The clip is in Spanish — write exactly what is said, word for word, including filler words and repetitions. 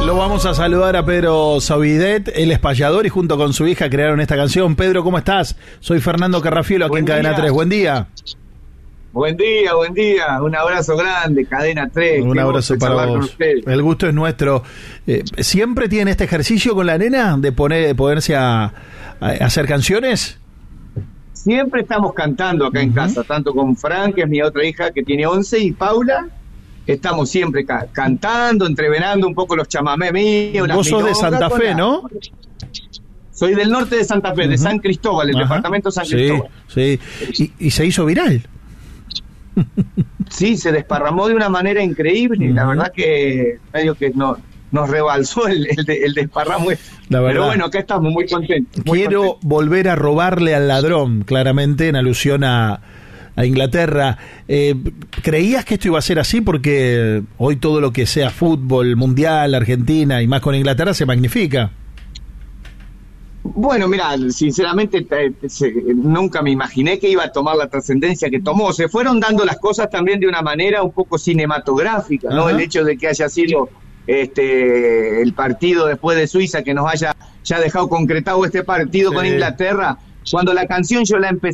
Lo vamos a saludar a Pedro Sabidet, él es payador y junto con su hija crearon esta canción. Pedro, ¿cómo estás? Soy Fernando Carrafielo, aquí Buen en Cadena día. tres. Buen día. Buen día, buen día. Un abrazo grande, Cadena tres. Un Qué abrazo gusto para charlar con vos. ustedes. El gusto es nuestro. Eh, ¿Siempre tiene este ejercicio con la nena de poner, de ponerse a, a hacer canciones? Siempre estamos cantando acá en Ujú. casa, tanto con Fran, que es mi otra hija que tiene once, y Paula. Estamos siempre ca- cantando, entrevenando un poco los chamamés míos. las Vos sos de milongas Santa con Fe, la- ¿no? Soy del norte de Santa Fe, de Ujú. San Cristóbal, el Ajá. departamento de San Sí, Cristóbal. sí. Y, y se hizo viral. Sí, se desparramó de una manera increíble. La Ujú. verdad que medio que no, nos rebalsó el, el, de- el desparramo. La verdad. Pero bueno, acá estamos muy contentos. muy Quiero contentos. volver a robarle al ladrón, claramente en alusión a, a Inglaterra. Eh, ¿Creías que esto iba a ser así? Porque hoy todo lo que sea fútbol, mundial, Argentina y más con Inglaterra se magnifica. Bueno, mira, sinceramente te- te- se- nunca me imaginé que iba a tomar la trascendencia que tomó. Se fueron dando las cosas también de una manera un poco cinematográfica, ¿no? Ajá. El hecho de que haya sido este el partido después de Suiza, que nos haya ya dejado concretado este partido Sí. con Inglaterra. Cuando la canción yo la empecé